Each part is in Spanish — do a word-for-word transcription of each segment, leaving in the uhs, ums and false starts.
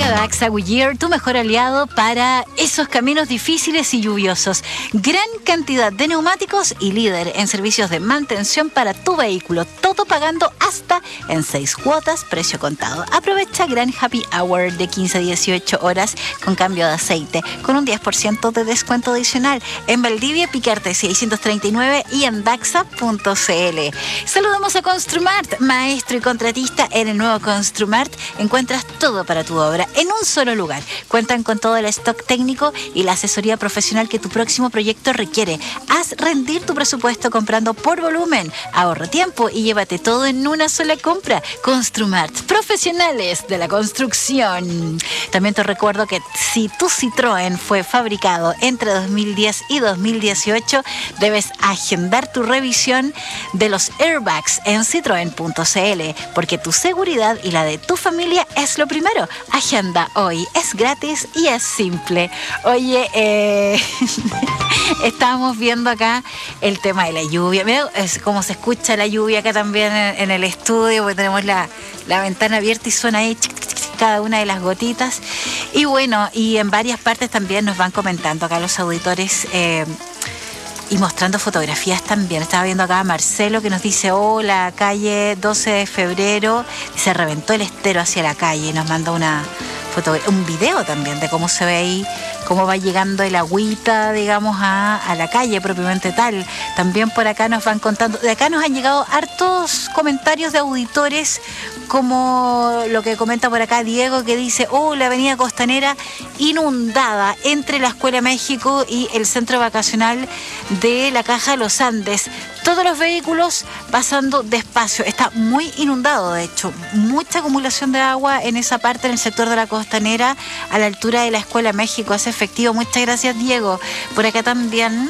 Llega Daxa Goodyear, tu mejor aliado para esos caminos difíciles y lluviosos. Gran cantidad de neumáticos y líder en servicios de mantención para tu vehículo. Todo pagando hasta en seis cuotas, precio contado. Aprovecha gran happy hour de quince a dieciocho horas con cambio de aceite, con un diez por ciento de descuento adicional. En Valdivia, Picarte seiscientos treinta y nueve y en daxa punto c l. Saludamos a Construmart, maestro y contratista en el nuevo Construmart. Encuentras todo para tu obra en un solo lugar. Cuentan con todo el stock técnico y la asesoría profesional que tu próximo proyecto requiere. Haz rendir tu presupuesto comprando por volumen. Ahorra tiempo y llévate todo en una sola compra. Construmart, profesionales de la construcción. También te recuerdo que si tu Citroën fue fabricado entre dos mil diez y dos mil dieciocho, debes agendar tu revisión de los airbags en citroen punto c l, porque tu seguridad y la de tu familia es lo primero. Agenda hoy, es gratis y es simple. Oye, eh, estábamos viendo acá el tema de la lluvia. Mira es como se escucha la lluvia acá también en, en el estudio, porque tenemos la, la ventana abierta y suena ahí chic, chic, chic, cada una de las gotitas. Y bueno, y en varias partes también nos van comentando acá los auditores eh, y mostrando fotografías también. Estaba viendo acá a Marcelo que nos dice: hola, calle doce de febrero, se reventó el estero hacia la calle, y nos manda una foto, un video también de cómo se ve ahí, cómo va llegando el agüita, digamos, a, a la calle propiamente tal. También por acá nos van contando, de acá nos han llegado hartos comentarios de auditores, como lo que comenta por acá Diego, que dice: oh, la avenida Costanera inundada entre la Escuela México y el centro vacacional de la Caja de los Andes. Todos los vehículos pasando despacio. Está muy inundado, de hecho. Mucha acumulación de agua en esa parte, en el sector de la Costanera, a la altura de la Escuela México. Es efectivo. Muchas gracias, Diego. Por acá también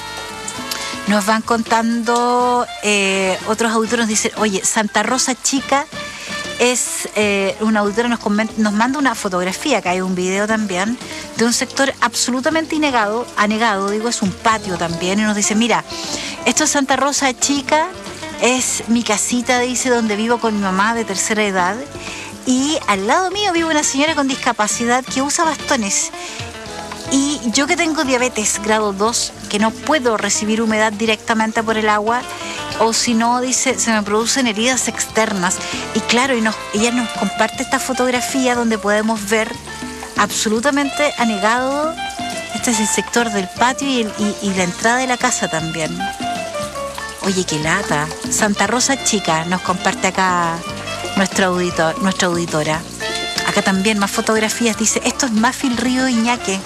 nos van contando eh, otros auditores. Nos dicen: oye, Santa Rosa Chica es eh, una auditora, nos, nos manda una fotografía, que hay un video también, de un sector absolutamente anegado, anegado, digo, es un patio también, y nos dice: mira, esto es Santa Rosa Chica, es mi casita, dice, donde vivo con mi mamá de tercera edad, y al lado mío vive una señora con discapacidad que usa bastones. Y yo que tengo diabetes grado dos, que no puedo recibir humedad directamente por el agua, o si no, dice, se me producen heridas externas. Y claro, y nos, ella nos comparte esta fotografía donde podemos ver absolutamente anegado. Este es el sector del patio y, el, y, y la entrada de la casa también. Oye, qué lata. Santa Rosa Chica nos comparte acá nuestro auditor, nuestra auditora. Acá también más fotografías. Dice: esto es Mafil Río Iñaque.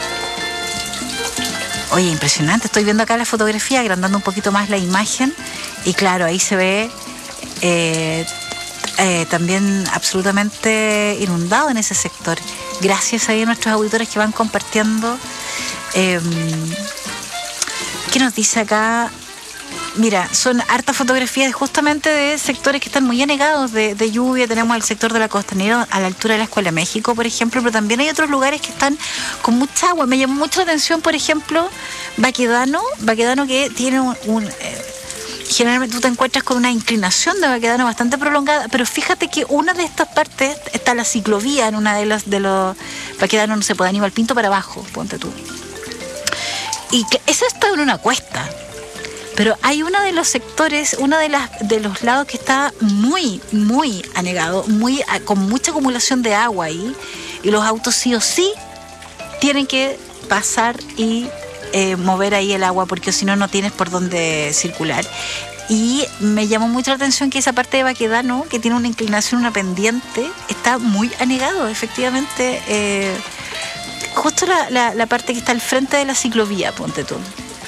Oye, impresionante. Estoy viendo acá la fotografía, agrandando un poquito más la imagen. Y claro, ahí se ve eh, eh, también absolutamente inundado en ese sector. Gracias ahí a nuestros auditores que van compartiendo. Eh, ¿Qué nos dice acá? Mira, son hartas fotografías justamente de sectores que están muy anegados de, de lluvia. Tenemos el sector de la Costanera a la altura de la Escuela México, por ejemplo, pero también hay otros lugares que están con mucha agua. Me llamó mucho la atención, por ejemplo, Baquedano, Baquedano que tiene un... un eh, generalmente tú te encuentras con una inclinación de Baquedano bastante prolongada, pero fíjate que una de estas partes está la ciclovía en una de las de los Baquedano, no se puede, Aníbal Pinto para abajo, ponte tú. Y que eso está en una cuesta. Pero hay uno de los sectores, uno de, las, de los lados que está muy, muy anegado, muy, con mucha acumulación de agua ahí, y los autos sí o sí tienen que pasar y eh, mover ahí el agua, porque si no, no tienes por dónde circular. Y me llamó mucho la atención que esa parte de Baquedano, que tiene una inclinación, una pendiente, está muy anegado, efectivamente. Eh, justo la, la, la parte que está al frente de la ciclovía, ponte tú.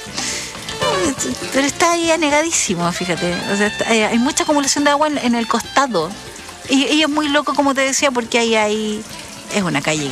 Pero está ahí anegadísimo, fíjate. O sea, está, eh, hay mucha acumulación de agua en, en el costado. Y, y es muy loco, como te decía, porque ahí hay... es una calle